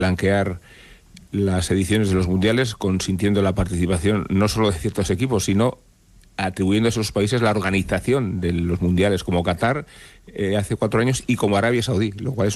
blanquear las ediciones de los mundiales, consintiendo la participación no solo de ciertos equipos, sino atribuyendo a esos países la organización de los mundiales, como Qatar hace 4 años y como Arabia Saudí, lo cual es